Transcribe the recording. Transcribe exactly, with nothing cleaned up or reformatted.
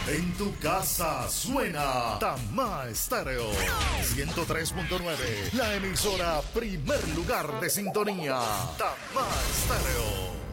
En tu casa suena Tamá Estéreo ciento tres punto nueve, la emisora primer lugar de sintonía. Tamá Estéreo.